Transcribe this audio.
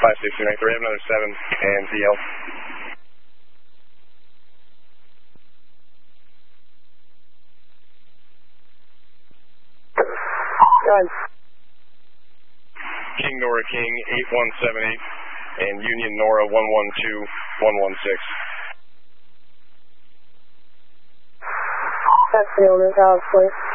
56293, I have another 7 and DL. Done. King Nora King 8178 and Union Nora 112116. That's the owner's house, please.